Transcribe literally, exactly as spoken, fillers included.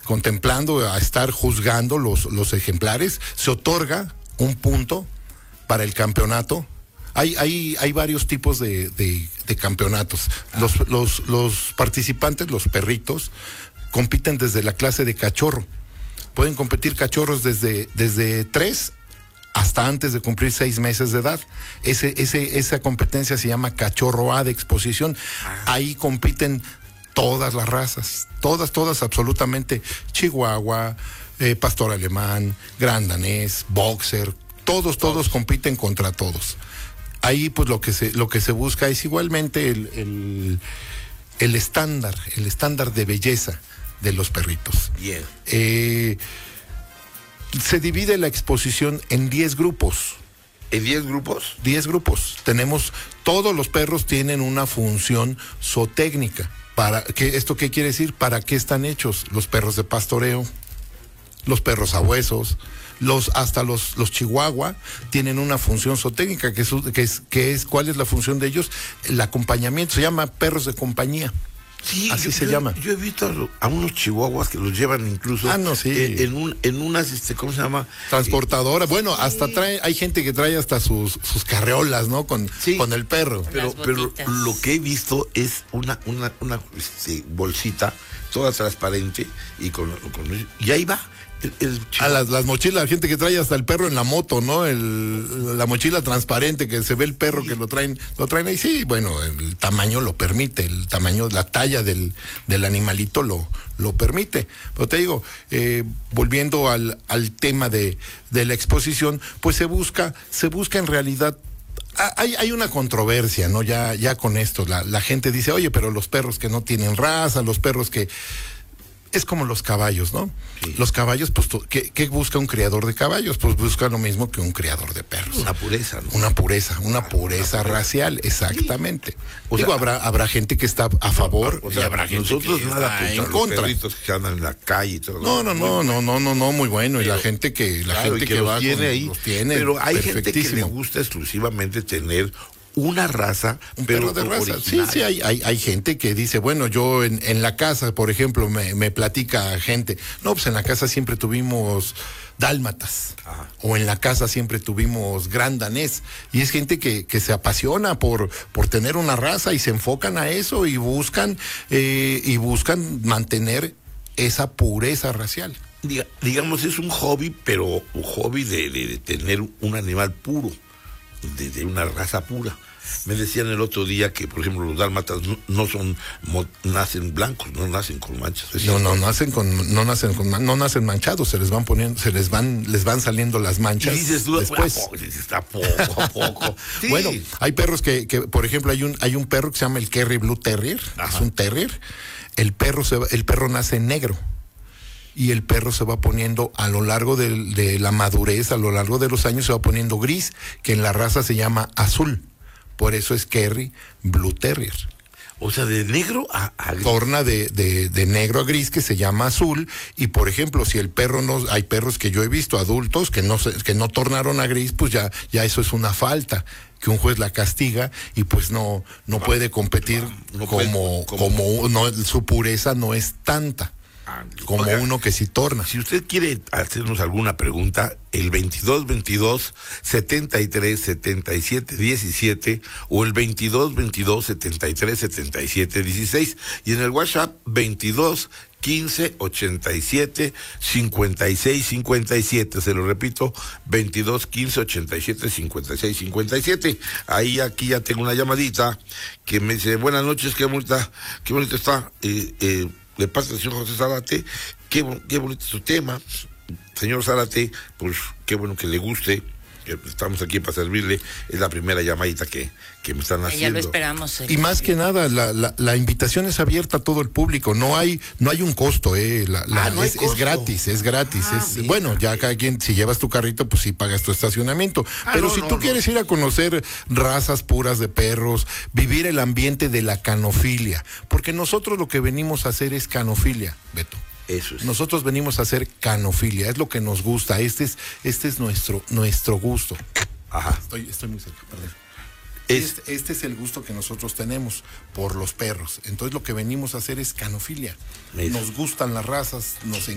contemplando a estar juzgando los, los ejemplares, se otorga un punto para el campeonato. Hay, hay, hay varios tipos de, de, de campeonatos. Los, los, los participantes, los perritos, compiten desde la clase de cachorro. Pueden competir cachorros desde, desde tres hasta antes de cumplir seis meses de edad. Ese, ese, esa competencia se llama Cachorro A de exposición. Ahí compiten todas las razas, todas, todas absolutamente. Chihuahua, eh, pastor alemán, gran danés, boxer, todos, todos compiten contra todos. Ahí pues lo que se, lo que se busca es igualmente el, el, el estándar, el estándar de belleza de los perritos. Bien. Eh, se divide la exposición en diez grupos. ¿En diez grupos? diez grupos. Tenemos, todos los perros tienen una función zootécnica. Para, ¿qué, ¿Esto qué quiere decir? ¿Para qué están hechos? Los perros de pastoreo, los perros sabuesos, los, hasta los, los chihuahua tienen una función zootécnica, que es, que es, que es, ¿cuál es la función de ellos? El acompañamiento, se llama perros de compañía. Sí, así yo, se yo, llama. Yo he visto a, a unos chihuahuas que los llevan incluso ah, no, sí. en, en, un, en unas, este, ¿cómo se llama? Transportadoras. Bueno, sí. hasta trae, hay gente que trae hasta sus, sus carreolas, ¿no? Con, sí. con el perro. Pero, pero lo que he visto es una, una, una este, bolsita toda transparente y con, con y ahí va. El, el a las, las mochilas, la gente que trae hasta el perro en la moto, ¿no? El, la mochila transparente que se ve el perro sí. que lo traen, lo traen ahí, sí, bueno, el tamaño lo permite, el tamaño, la talla del, del animalito lo, lo permite. Pero te digo, eh, volviendo al, al tema de, de la exposición, pues se busca, se busca en realidad. Hay, hay una controversia, ¿no? Ya, ya con esto, la, la gente dice, oye, pero los perros que no tienen raza, los perros que es como los caballos, ¿no? Sí. Los caballos, pues, ¿qué, ¿qué busca un criador de caballos? Pues busca lo mismo que un criador de perros. Una pureza, ¿no? Una pureza, una ah, pureza una racial, exactamente. Sí. O Digo, sea, habrá, habrá gente que está a favor o sea, y habrá gente nosotros que nada está en los contra. Perritos que andan en la calle y todo. No, no, no, no, no, no, no, muy bueno. Pero, y la gente que, la claro, gente que, que los va tiene con, ahí. Los tiene pero hay gente que le gusta exclusivamente tener una raza, un pero perro de raza. Original. Sí, sí, hay, hay, hay gente que dice, bueno, yo en, en la casa, por ejemplo, me, me platica gente, no, pues en la casa siempre tuvimos dálmatas, ajá. o en la casa siempre tuvimos gran danés, y es gente que, que se apasiona por, por tener una raza y se enfocan a eso y buscan, eh, y buscan mantener esa pureza racial. Diga, digamos, es un hobby, pero un hobby de, de, de tener un animal puro, de, de una raza pura. Me decían el otro día que, por ejemplo, los dálmatas no, no son, mo, nacen blancos, no nacen con manchas. No, no, nacen con, no nacen con, no nacen manchados, se les van poniendo, se les van, les van saliendo las manchas. Y dices tú, después. Poco, está poco a poco. Sí. Bueno, hay perros que, que, por ejemplo, hay un, hay un perro que se llama el Kerry Blue Terrier, ajá. es un terrier. El perro se va, el perro nace negro. Y el perro se va poniendo a lo largo de, de la madurez, a lo largo de los años se va poniendo gris, que en la raza se llama azul. Por eso es Kerry Blue Terrier. O sea, de negro a, a gris. Torna de, de, de negro a gris, que se llama azul. Y por ejemplo, si el perro no, hay perros que yo he visto adultos que no se, que no tornaron a gris, pues ya, ya eso es una falta, que un juez la castiga y pues no, no, no puede competir no, no como, puede, como, como no, su pureza no es tanta. Como Oiga, uno que sí torna. Si usted quiere hacernos alguna pregunta, el veintidós veintidós setenta y tres setenta y siete diecisiete o el veintidós veintidós setenta y tres setenta y siete dieciséis y en el WhatsApp veintidós quince ochenta y siete cincuenta y seis cincuenta y siete, se lo repito, veintidós quince ochenta y siete cincuenta y seis cincuenta y siete. Ahí aquí ya tengo una llamadita que me dice, buenas noches, qué bonita, qué bonito está, eh, eh, le pasa al señor José Zárate, qué, qué bonito es su tema, señor Zárate, pues qué bueno que le guste, que estamos aquí para servirle, es la primera llamadita que, que me están haciendo. Ya lo esperamos. Y más que nada, la, la, la invitación es abierta a todo el público, no hay, no hay un costo, eh, la, la, ah, no es, es gratis, es gratis, ah, es, bueno, ya cada quien, si llevas tu carrito, pues sí pagas tu estacionamiento, ah, pero no, si no, tú no. quieres ir a conocer razas puras de perros, vivir el ambiente de la canofilia, porque nosotros lo que venimos a hacer es canofilia, Beto. Eso es. Nosotros venimos a hacer canofilia, es lo que nos gusta, este es, este es nuestro, nuestro gusto. Ajá. Estoy, estoy muy cerca, perdón. Es... Este, este es el gusto que nosotros tenemos por los perros. Entonces lo que venimos a hacer es canofilia. Eso. Nos gustan las razas, nos